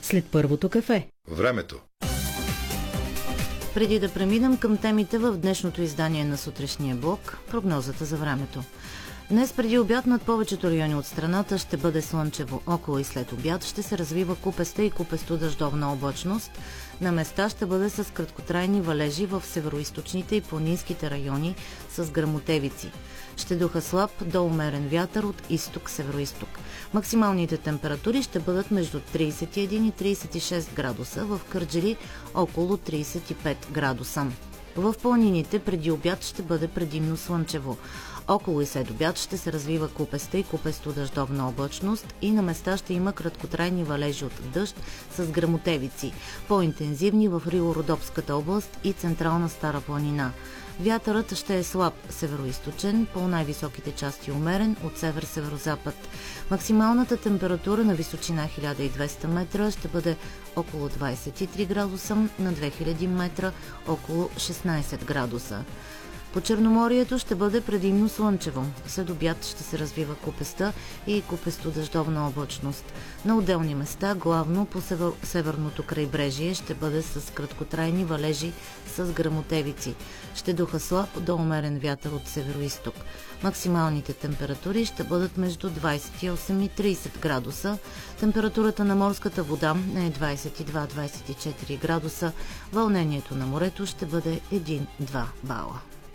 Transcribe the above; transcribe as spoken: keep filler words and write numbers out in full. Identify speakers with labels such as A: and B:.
A: след първото кафе.
B: Времето.
C: Преди да преминем към темите в днешното издание на сутрешния блок, прогнозата за времето. Днес преди обяд над повечето райони от страната ще бъде слънчево. Около и след обяд ще се развива купеста и купесто-дъждовна облачност. На места ще бъде с краткотрайни валежи в североизточните и планинските райони с гръмотевици. Ще духа слаб до умерен вятър от изток-североизток. Максималните температури ще бъдат между тридесет и един и тридесет и шест градуса, в Кърджали около тридесет и пет градуса. В планините преди обяд ще бъде предимно слънчево. Около и след обяд ще се развива купеста и купесто-дъждовна облачност и на места ще има краткотрайни валежи от дъжд с гръмотевици, по-интензивни в Рило-Родопската област и Централна Стара планина. Вятърът ще е слаб североизточен, по най-високите части умерен от север-северозапад. Максималната температура на височина хиляда и двеста метра ще бъде около двадесет и три градуса, на две хиляди метра около шестнадесет градуса. По Черноморието ще бъде предимно слънчево. След обяд ще се развива купеста и купесто-дъждовна облачност. На отделни места, главно по север... северното крайбрежие, ще бъде с краткотрайни валежи с гръмотевици. Ще духа слаб до умерен вятър от североизток. Максималните температури ще бъдат между двадесет и осем и тридесет градуса. Температурата на морската вода е двадесет и два до двадесет и четири градуса. Вълнението на морето ще бъде един до два бала.